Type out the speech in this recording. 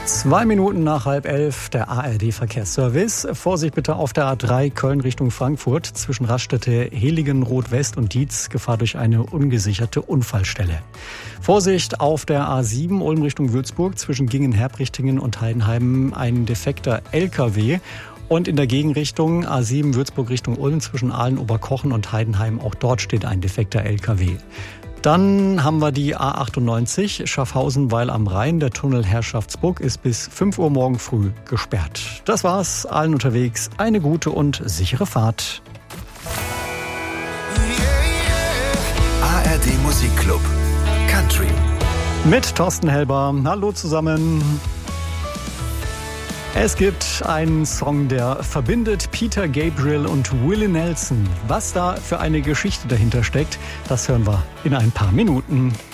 2 Minuten nach 10:30, der ARD-Verkehrsservice. Vorsicht bitte auf der A3 Köln Richtung Frankfurt zwischen Raststätte Heligenroth West und Dietz. Gefahr durch eine ungesicherte Unfallstelle. Vorsicht auf der A7 Ulm Richtung Würzburg zwischen Gingen-Herbrichtingen und Heidenheim ein defekter LKW. Und in der Gegenrichtung A7 Würzburg Richtung Ulm zwischen Aalen-Oberkochen und Heidenheim. Auch dort steht ein defekter LKW. Dann haben wir die A98 Schaffhausen-Weil am Rhein. Der Tunnel Herrschaftsburg ist bis 5 Uhr morgen früh gesperrt. Das war's. Allen unterwegs eine gute und sichere Fahrt. ARD Musikclub Country Mit Thorsten Helber. Hallo zusammen. Es gibt einen Song, der verbindet Peter Gabriel und Willie Nelson. Was da für eine Geschichte dahinter steckt, das hören wir in ein paar Minuten.